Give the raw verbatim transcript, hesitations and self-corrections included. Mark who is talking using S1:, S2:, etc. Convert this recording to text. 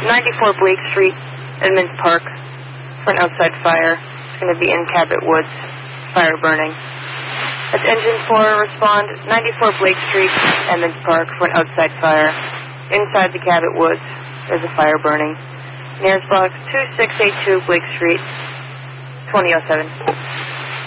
S1: ninety-four Blake Street, Edmonds Park, for an outside fire. It's going to be in Cabot Woods, fire burning. That's Engine four, respond ninety-four Blake Street, Edmonds Park, for an outside fire. Inside the Cabot Woods, there's a fire burning. Nearest box, two six eight two Blake Street, twenty oh seven.